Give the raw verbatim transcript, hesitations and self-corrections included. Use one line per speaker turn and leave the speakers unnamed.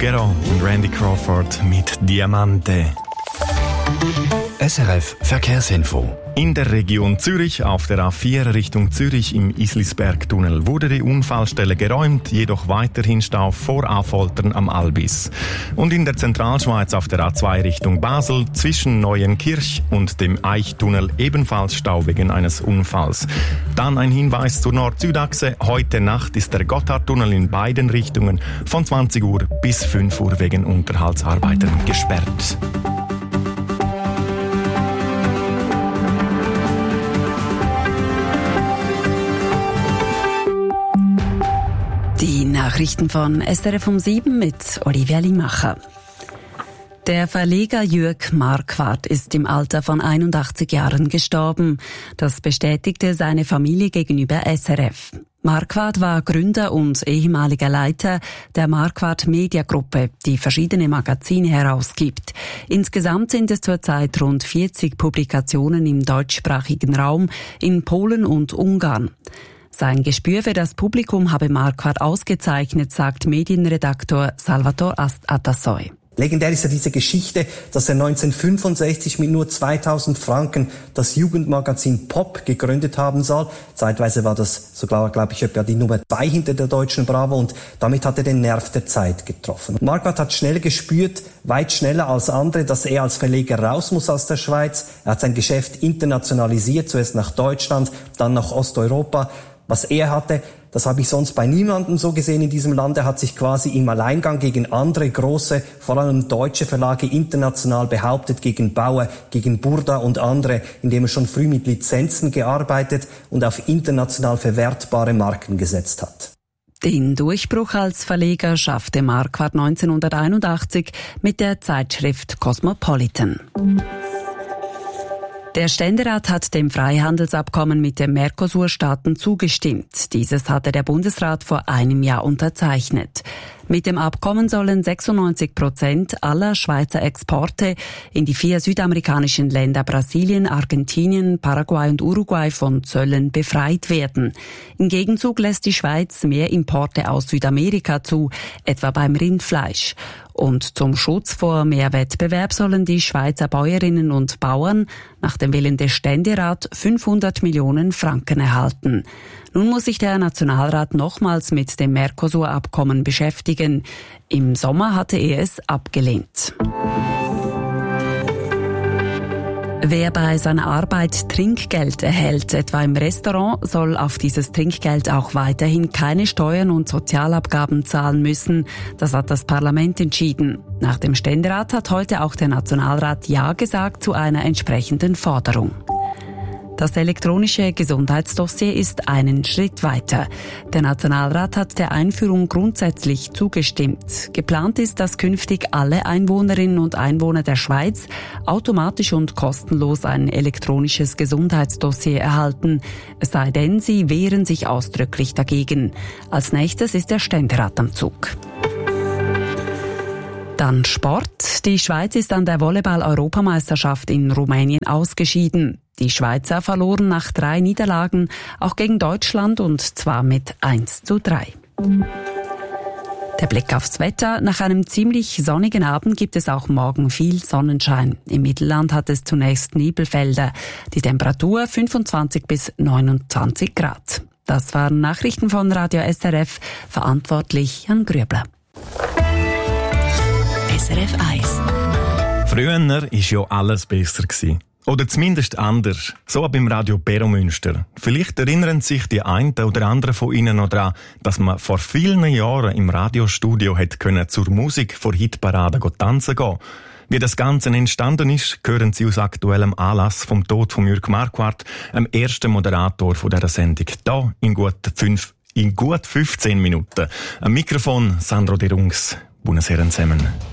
Zucchero und Randy Crawford mit Diamante.
S R F Verkehrsinfo.
In der Region Zürich auf der A vier Richtung Zürich im Islisbergtunnel wurde die Unfallstelle geräumt, jedoch weiterhin Stau vor Affoltern am Albis. Und in der Zentralschweiz auf der A zwei Richtung Basel zwischen Neuenkirch und dem Eichtunnel ebenfalls Stau wegen eines Unfalls. Dann ein Hinweis zur Nord-Süd-Achse. Heute Nacht ist der Gotthardtunnel in beiden Richtungen von zwanzig Uhr bis fünf Uhr wegen Unterhaltsarbeiten gesperrt.
Die Nachrichten von S R F um sieben mit Olivia Limacher. Der Verleger Jürg Marquardt ist im Alter von einundachtzig Jahren gestorben. Das bestätigte seine Familie gegenüber S R F. Marquardt war Gründer und ehemaliger Leiter der Marquardt Media Gruppe, die verschiedene Magazine herausgibt. Insgesamt sind es zurzeit rund vierzig Publikationen im deutschsprachigen Raum in Polen und Ungarn. Sein Gespür für das Publikum habe Marquardt ausgezeichnet, sagt Medienredaktor Salvatore Atassoy.
Legendär ist ja diese Geschichte, dass er neunzehnhundertfünfundsechzig mit nur zweitausend Franken das Jugendmagazin Pop gegründet haben soll. Zeitweise war das sogar, glaube ich, etwa die Nummer zwei hinter der deutschen Bravo und damit hat er den Nerv der Zeit getroffen. Marquardt hat schnell gespürt, weit schneller als andere, dass er als Verleger raus muss aus der Schweiz. Er hat sein Geschäft internationalisiert, zuerst nach Deutschland, dann nach Osteuropa. Was er hatte, das habe ich sonst bei niemandem so gesehen in diesem Land. Er hat sich quasi im Alleingang gegen andere große, vor allem deutsche Verlage international behauptet, gegen Bauer, gegen Burda und andere, indem er schon früh mit Lizenzen gearbeitet und auf international verwertbare Marken gesetzt hat.
Den Durchbruch als Verleger schaffte Marquardt neunzehnhunderteinundachtzig mit der Zeitschrift Cosmopolitan. Der Ständerat hat dem Freihandelsabkommen mit den Mercosur-Staaten zugestimmt. Dieses hatte der Bundesrat vor einem Jahr unterzeichnet. Mit dem Abkommen sollen sechsundneunzig Prozent aller Schweizer Exporte in die vier südamerikanischen Länder Brasilien, Argentinien, Paraguay und Uruguay von Zöllen befreit werden. Im Gegenzug lässt die Schweiz mehr Importe aus Südamerika zu, etwa beim Rindfleisch. Und zum Schutz vor mehr Wettbewerb sollen die Schweizer Bäuerinnen und Bauern nach dem Willen des Ständerats fünfhundert Millionen Franken erhalten. Nun muss sich der Nationalrat nochmals mit dem Mercosur-Abkommen beschäftigen. Im Sommer hatte er es abgelehnt. Wer bei seiner Arbeit Trinkgeld erhält, etwa im Restaurant, soll auf dieses Trinkgeld auch weiterhin keine Steuern und Sozialabgaben zahlen müssen. Das hat das Parlament entschieden. Nach dem Ständerat hat heute auch der Nationalrat Ja gesagt zu einer entsprechenden Forderung. Das elektronische Gesundheitsdossier ist einen Schritt weiter. Der Nationalrat hat der Einführung grundsätzlich zugestimmt. Geplant ist, dass künftig alle Einwohnerinnen und Einwohner der Schweiz automatisch und kostenlos ein elektronisches Gesundheitsdossier erhalten, es sei denn, sie wehren sich ausdrücklich dagegen. Als nächstes ist der Ständerat am Zug. Dann Sport. Die Schweiz ist an der Volleyball-Europameisterschaft in Rumänien ausgeschieden. Die Schweizer verloren nach drei Niederlagen auch gegen Deutschland und zwar mit eins zu drei. Der Blick aufs Wetter. Nach einem ziemlich sonnigen Abend gibt es auch morgen viel Sonnenschein. Im Mittelland hat es zunächst Nebelfelder. Die Temperatur fünfundzwanzig bis neunundzwanzig Grad. Das waren Nachrichten von Radio S R F. Verantwortlich Jan Grübler. S R F eins.
Früher war ja alles besser gewesen. Oder zumindest anders. So beim Radio Peromünster. Vielleicht erinnern sich die einen oder anderen von Ihnen noch daran, dass man vor vielen Jahren im Radiostudio hätte können zur Musik vor Hitparade tanzen gehen. Wie das Ganze entstanden ist, hören Sie aus aktuellem Anlass vom Tod von Jürg Marquardt, dem ersten Moderator von dieser Sendung, hier in gut, fünf, in gut fünfzehn Minuten. Am Mikrofon Sandro De Rungs. Buonasera zusammen.